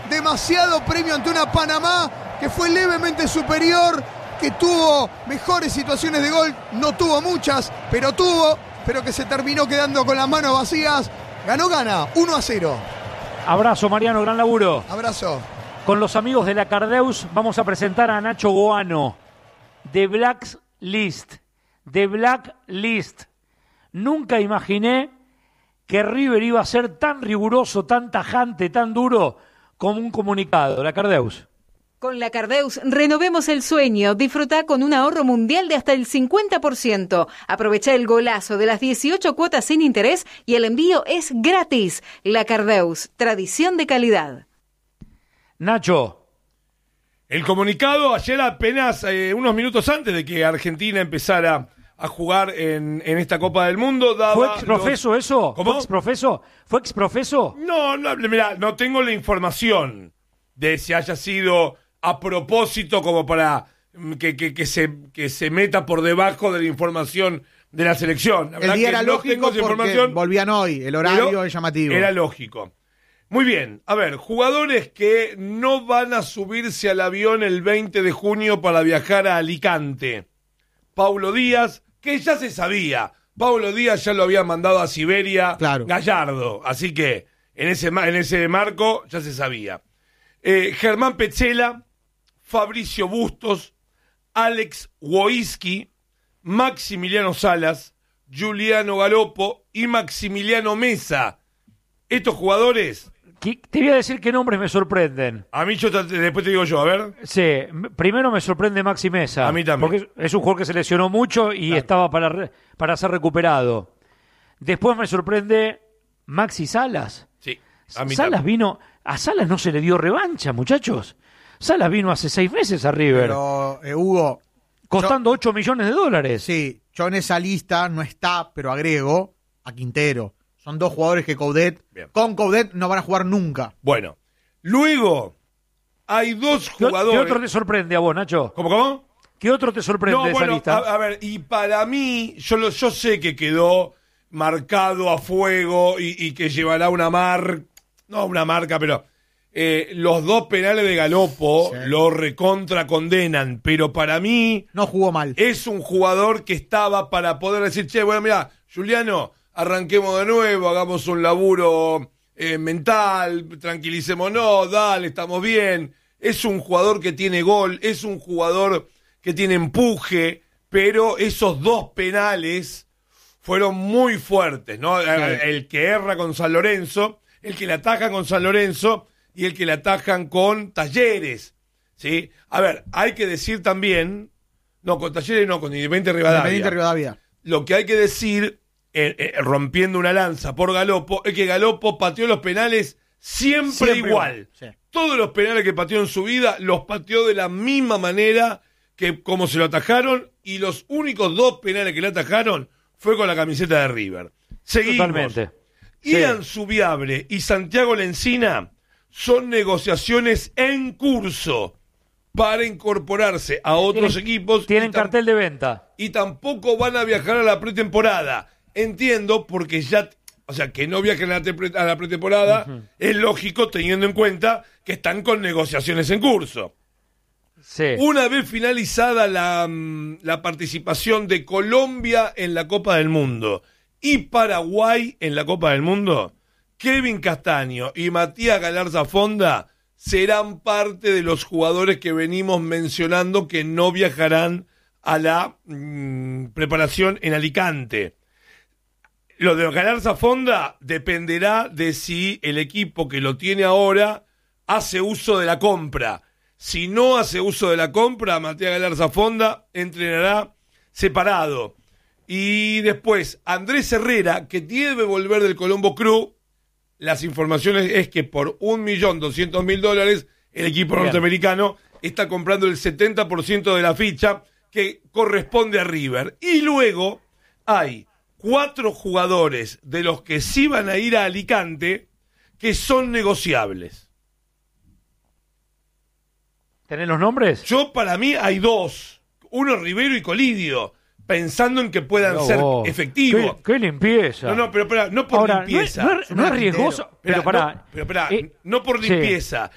demasiado premio ante una Panamá que fue levemente superior, que tuvo mejores situaciones de gol, no tuvo muchas, pero que se terminó quedando con las manos vacías. Gana 1-0. Abrazo, Mariano, gran laburo. Abrazo. Con los amigos de la Cardeus vamos a presentar a Nacho Goano, de Blacklist. Nunca imaginé que River iba a ser tan riguroso, tan tajante, tan duro como un comunicado. La Cardeus. Con la Cardeus renovemos el sueño. Disfruta con un ahorro mundial de hasta el 50%. Aprovecha el golazo de las 18 cuotas sin interés y el envío es gratis. La Cardeus, tradición de calidad. Nacho. El comunicado ayer apenas unos minutos antes de que Argentina empezara a jugar en esta Copa del Mundo. ¿Fue exprofeso eso? ¿Cómo? ¿Fue exprofeso? No, mirá, no tengo la información de si haya sido a propósito como para que se meta por debajo de la información de la selección. La el día era no lógico porque volvían hoy, el horario es llamativo. Era lógico. Muy bien, a ver, jugadores que no van a subirse al avión el 20 de junio para viajar a Alicante. Paulo Díaz, que ya se sabía. Paulo Díaz ya lo había mandado a Siberia, claro. Gallardo, así que en ese marco ya se sabía. Germán Petzela, Fabricio Bustos, Alex Woiski, Maximiliano Salas, Juliano Galopo y Maximiliano Mesa. Estos jugadores... Te voy a decir qué nombres me sorprenden. A mí después te digo yo, a ver. Sí, primero me sorprende Maxi Mesa. A mí también. Porque es un jugador que se lesionó mucho y estaba para ser recuperado. Después me sorprende Maxi Salas. Sí, a mí Salas también. vino... A Salas no se le dio revancha, muchachos. Salas vino hace 6 meses a River. Pero, Hugo... Costando $8 millones. Sí, yo en esa lista no está, pero agrego a Quintero. Son 2 jugadores que con Coudet no van a jugar nunca. Bueno, luego hay 2 jugadores... ¿Qué otro te sorprende a vos, Nacho? ¿Cómo? ¿Qué otro te sorprende de esa lista? A ver, y para mí, yo sé que quedó marcado a fuego y que llevará una marca, pero los 2 penales de Galopo lo recontra condenan, pero para mí... No jugó mal. Es un jugador que estaba para poder decir, bueno, mira, Juliano... Arranquemos de nuevo, hagamos un laburo mental, tranquilicémonos, dale, estamos bien. Es un jugador que tiene gol, es un jugador que tiene empuje, pero esos 2 penales fueron muy fuertes, ¿no? Sí. El que erra con San Lorenzo, el que le atajan con San Lorenzo y el que le atajan con Talleres, ¿sí? A ver, hay que decir también, no, con Talleres no, con Independiente Rivadavia. Lo que hay que decir... rompiendo una lanza por Galopo, es que Galopo pateó los penales siempre igual. Sí. Todos los penales que pateó en su vida los pateó de la misma manera que como se lo atajaron, y los únicos 2 penales que le atajaron fue con la camiseta de River. Seguimos. Totalmente. Ian Subiabre y Santiago Lencina son negociaciones en curso para incorporarse a otros equipos. Tienen cartel de venta. Y tampoco van a viajar a la pretemporada. Entiendo, porque que no viajen a la pretemporada, es lógico teniendo en cuenta que están con negociaciones en curso. Sí. Una vez finalizada la participación de Colombia en la Copa del Mundo y Paraguay en la Copa del Mundo, Kevin Castaño y Matías Galarza Fonda serán parte de los jugadores que venimos mencionando que no viajarán a la preparación en Alicante. Lo de Galarza Fonda dependerá de si el equipo que lo tiene ahora hace uso de la compra. Si no hace uso de la compra, Matías Galarza Fonda entrenará separado. Y después, Andrés Herrera, que debe volver del Colombo Crew, las informaciones es que por $1.200.000 el equipo norteamericano está comprando el 70% de la ficha que corresponde a River. Y luego hay 4 jugadores de los que sí van a ir a Alicante que son negociables. ¿Tenés los nombres? Para mí hay 2. Uno Rivero y Colidio, pensando en que puedan ser efectivos. ¿Qué limpieza? No, pero no por limpieza. No es riesgoso. No por limpieza.